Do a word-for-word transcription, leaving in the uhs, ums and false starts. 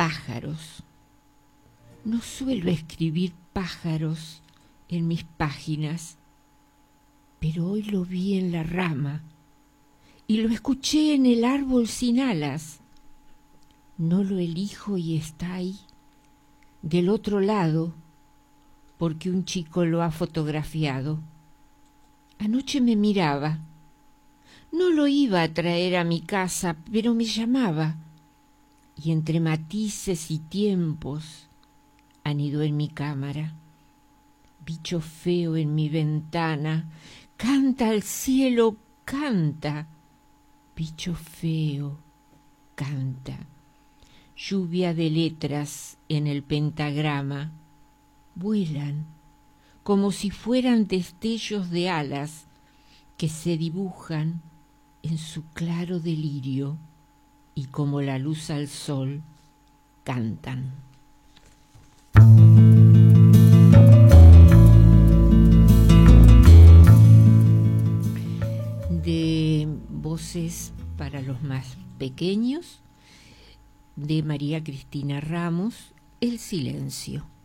pájaros. No suelo escribir pájaros en mis páginas, pero hoy lo vi en la rama y lo escuché en el árbol sin alas. No lo elijo y está ahí, del otro lado, porque un chico lo ha fotografiado. Anoche me miraba. No lo iba a traer a mi casa, pero me llamaba. Y entre matices y tiempos anidó en mi cámara. Bicho feo en mi ventana, canta al cielo, canta. Bicho feo, canta. Lluvia de letras en el pentagrama. Vuelan como si fueran destellos de alas que se dibujan en su claro delirio y como la luz al sol cantan. De Voces para los más pequeños, de María Cristina Ramos, El silencio.